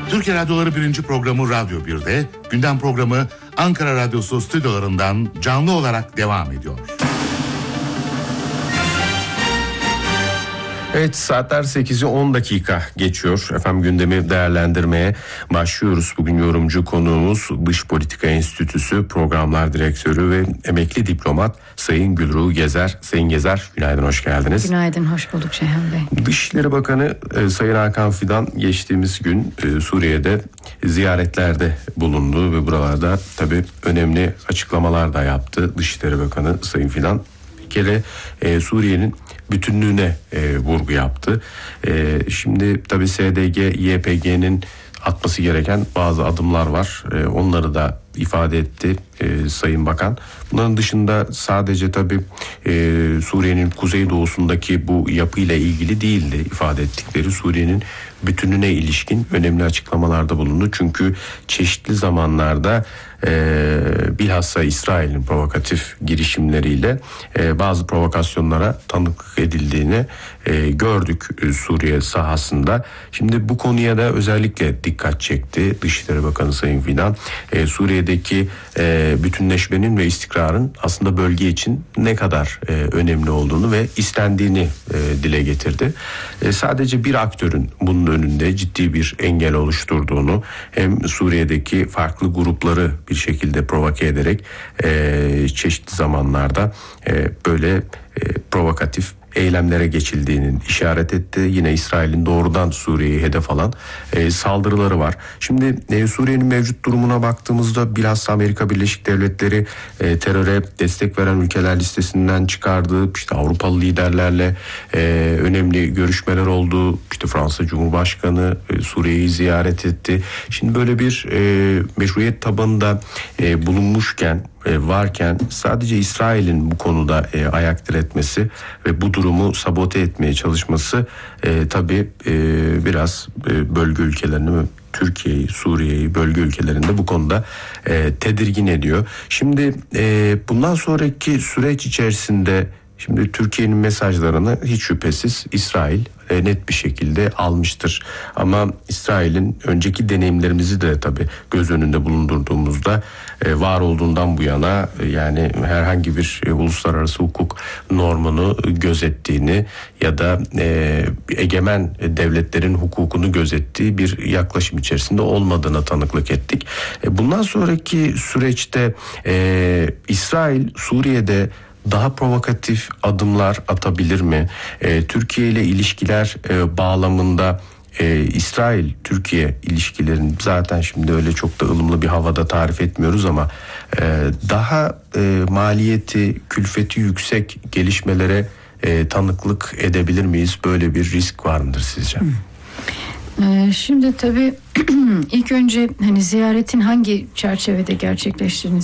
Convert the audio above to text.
Türkiye Radyoları 1. programı Radyo 1'de, gündem programı Ankara Radyosu stüdyolarından canlı olarak devam ediyor. Evet, saatler 8'i 10 dakika geçiyor. Efendim, gündemi değerlendirmeye başlıyoruz. Bugün yorumcu konuğumuz Dış Politika Enstitüsü Programlar Direktörü ve emekli diplomat Sayın Gülruh Gezer. Sayın Gezer, günaydın, hoş geldiniz. Günaydın, hoş bulduk Ceyhan Bey. Dışişleri Bakanı Sayın Hakan Fidan geçtiğimiz gün Suriye'de ziyaretlerde bulundu ve buralarda tabii önemli açıklamalar da yaptı. Dışişleri Bakanı Sayın Fidan bir kere Suriye'nin bütünlüğüne vurgu yaptı. Şimdi tabii SDG, YPG'nin atması gereken bazı adımlar var. Onları da ifade etti Sayın Bakan. Bunların dışında sadece tabii Suriye'nin kuzeydoğusundaki bu yapıyla ilgili değildi ifade ettikleri. Suriye'nin bütününe ilişkin önemli açıklamalarda bulundu. Çünkü çeşitli zamanlarda bilhassa İsrail'in provokatif girişimleriyle bazı provokasyonlara tanıklık edildiğini gördük Suriye sahasında. Şimdi bu konuya da özellikle dikkat çekti Dışişleri Bakanı Sayın Fidan. Suriye'deki bütünleşmenin ve istikrarın aslında bölge için ne kadar önemli olduğunu ve istendiğini dile getirdi. Sadece bir aktörün bunun önünde ciddi bir engel oluşturduğunu, hem Suriye'deki farklı grupları bir şekilde provoke ederek çeşitli zamanlarda böyle provokatif eylemlere geçildiğinin işaret etti. Yine İsrail'in doğrudan Suriye'yi hedef alan saldırıları var. Şimdi Suriye'nin mevcut durumuna baktığımızda bilhassa Amerika Birleşik Devletleri teröre destek veren ülkeler listesinden çıkardı. İşte Avrupalı liderlerle önemli görüşmeler oldu. İşte Fransa Cumhurbaşkanı Suriye'yi ziyaret etti. Şimdi böyle bir meşruiyet tabanında bulunmuşken, varken sadece İsrail'in bu konuda ayak diretmesi ve bu durumu sabote etmeye çalışması tabii biraz bölge ülkelerini, Türkiye'yi, Suriye'yi, bölge ülkelerinde bu konuda tedirgin ediyor. Şimdi bundan sonraki süreç içerisinde şimdi Türkiye'nin mesajlarını hiç şüphesiz İsrail net bir şekilde almıştır. Ama İsrail'in önceki deneyimlerimizi de tabii göz önünde bulundurduğumuzda var olduğundan bu yana yani herhangi bir uluslararası hukuk normunu gözettiğini ya da egemen devletlerin hukukunu gözettiği bir yaklaşım içerisinde olmadığına tanıklık ettik. Bundan sonraki süreçte İsrail Suriye'de daha provokatif adımlar atabilir mi? Türkiye ile ilişkiler bağlamında İsrail-Türkiye ilişkilerini zaten şimdi öyle çok da ılımlı bir havada tarif etmiyoruz ama daha maliyeti, külfeti yüksek gelişmelere tanıklık edebilir miyiz? Böyle bir risk var mıdır sizce? Şimdi tabii ilk önce hani ziyaretin hangi çerçevede gerçekleştiğini